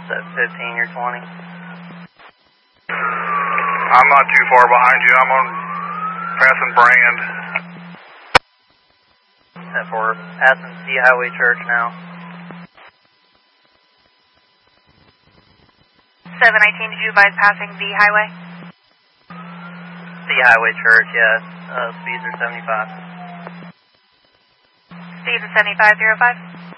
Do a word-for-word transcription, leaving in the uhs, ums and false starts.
seven fifteen, you're twenty. I'm not too far behind you. I'm on passing Brand. ten four, passing C Highway Church now. seven nineteen, did you advise passing V Highway? C Highway Church, yeah. Uh, speeds are seventy-five. Speeds are seventy-five, zero five.